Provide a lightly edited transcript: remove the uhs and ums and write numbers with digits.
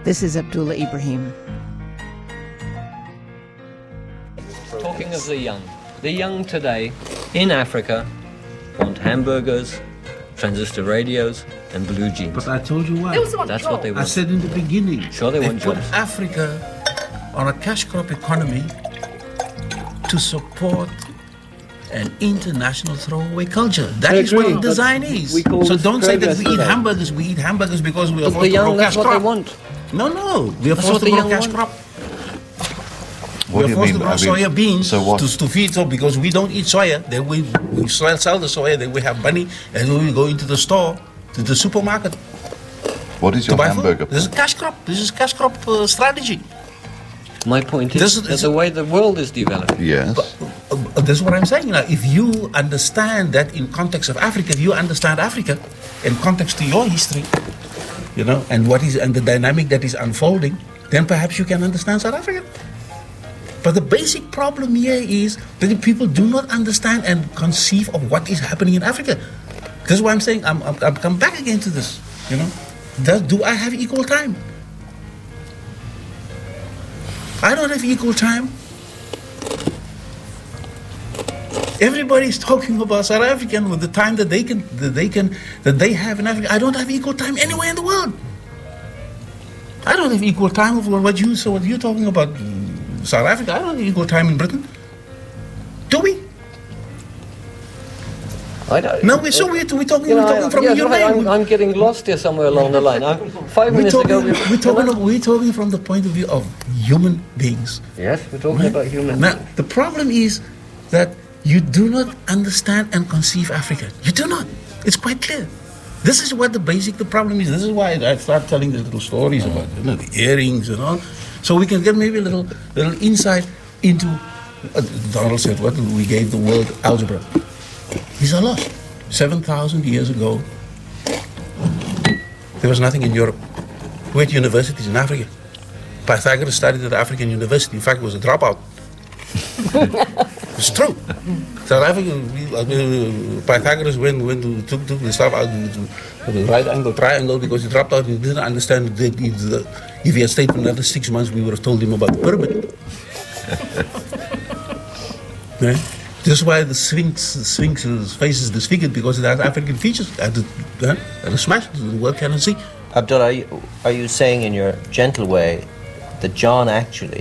This is Abdullah Ibrahim. Talking of the young today in Africa want hamburgers, transistor radios, and blue jeans. But I told you what. That's what they want. I said in the beginning. Sure, they want put jobs. Africa on a cash crop economy to support an international throwaway culture. That is what the design is. So don't say that we eat hamburgers. We eat hamburgers because we are forced to grow cash crop. That's what they want. No. We are forced to grow cash crop. We are forced to grow soya beans to feed so because we don't eat soya. Then we sell the soya. Then we have money, and then we go into the store, to the supermarket. What is your hamburger? This is cash crop. This is cash crop strategy. My point is that the way the world is developing. Yes. This is what I'm saying. Now, if you understand that in context of Africa, if you understand Africa in context to your history, and the dynamic that is unfolding, then perhaps you can understand South Africa. But the basic problem here is that people do not understand and conceive of what is happening in Africa. This is why I'm saying I'm come back again to this. Do I have equal time? I don't have equal time. Everybody's talking about South African with the time that they have in Africa. I don't have equal time anywhere in the world. I don't have equal time of what you're talking about South Africa. I don't have equal time in Britain. Do we? I don't. No, we're talking from a human. I'm getting lost here somewhere along the line. 5 minutes ago we're talking from the point of view of human beings. Yes, we're talking about human beings. Now, the problem is that you do not understand and conceive Africa. You do not. It's quite clear. This is what the problem is. This is why I start telling the little stories about the earrings and all. So we can get maybe a little insight into. Donald said, "What we gave the world algebra." These are lost. 7,000 years ago, there was nothing in Europe. We had universities in Africa. Pythagoras studied at the African university. In fact, he was a dropout. It's true. South Africa, Pythagoras took the stuff out to the right angle, triangle, because he dropped out. He didn't understand that if he had stayed for another 6 months, we would have told him about the pyramid. Yeah? This is why the Sphinx's face is disfigured, because it has African features. And smashed, the world cannot see. Abdullah, are you saying in your gentle way that John actually